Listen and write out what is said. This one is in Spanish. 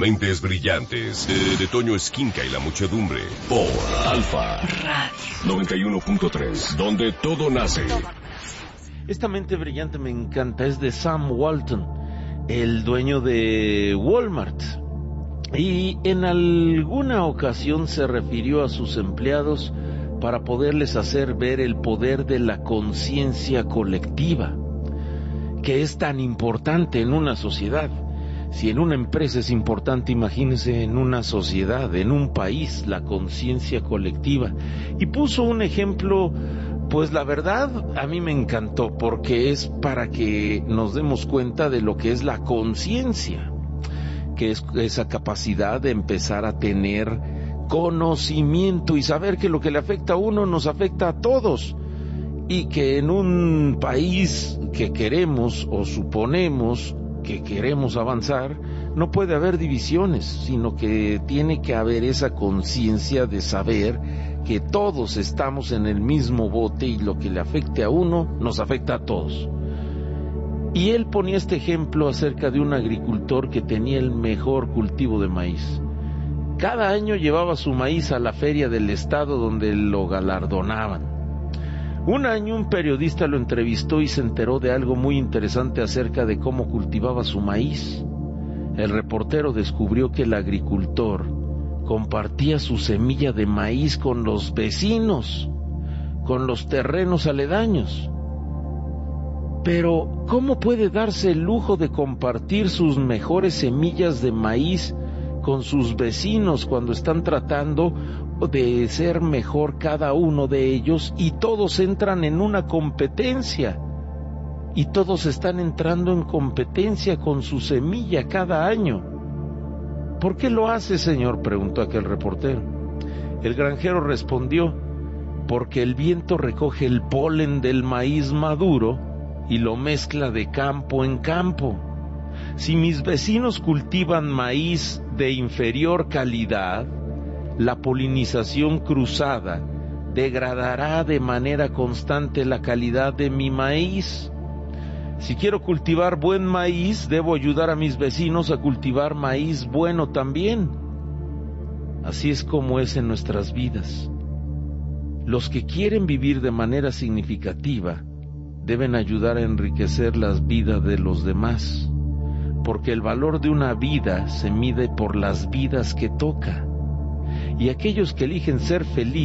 Mentes Brillantes, de Toño Esquinca y la muchedumbre, por Alfa Radio 91.3, donde todo nace. Esta mente brillante me encanta, es de Sam Walton, el dueño de Walmart. Y en alguna ocasión se refirió a sus empleados para poderles hacer ver el poder de la conciencia colectiva, que es tan importante en una sociedad. Si en una empresa es importante, imagínense en una sociedad, en un país, la conciencia colectiva. Y puso un ejemplo, pues la verdad a mí me encantó, porque es para que nos demos cuenta de lo que es la conciencia, que es esa capacidad de empezar a tener conocimiento y saber que lo que le afecta a uno nos afecta a todos. Y que en un país que queremos o suponemos que queremos avanzar, no puede haber divisiones, sino que tiene que haber esa conciencia de saber que todos estamos en el mismo bote y lo que le afecte a uno nos afecta a todos. Y él ponía este ejemplo acerca de un agricultor que tenía el mejor cultivo de maíz. Cada año llevaba su maíz a la feria del estado donde lo galardonaban. Un año un periodista lo entrevistó y se enteró de algo muy interesante acerca de cómo cultivaba su maíz. El reportero descubrió que el agricultor compartía su semilla de maíz con los vecinos, con los terrenos aledaños. Pero, ¿cómo puede darse el lujo de compartir sus mejores semillas de maíz con sus vecinos cuando están tratando de ser mejor cada uno de ellos y todos entran en una competencia? Y todos están entrando en competencia con su semilla cada año. ¿Por qué lo hace, señor?, preguntó aquel reportero. El granjero respondió: porque el viento recoge el polen del maíz maduro y lo mezcla de campo en campo. Si mis vecinos cultivan maíz de inferior calidad, la polinización cruzada degradará de manera constante la calidad de mi maíz. Si quiero cultivar buen maíz, debo ayudar a mis vecinos a cultivar maíz bueno también. Así es como es en nuestras vidas. Los que quieren vivir de manera significativa deben ayudar a enriquecer las vidas de los demás, porque el valor de una vida se mide por las vidas que toca. Y aquellos que eligen ser felices